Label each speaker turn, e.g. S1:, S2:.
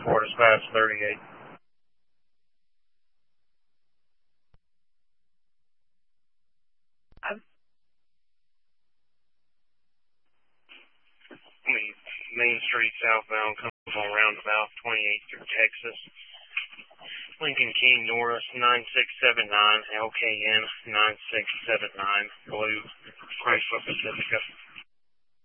S1: 4 dispatch 38. Main Street southbound comes on roundabout 28 through Texas. Lincoln King Norris 9679, LKN 9679, Blue, Chrysler Pacifica.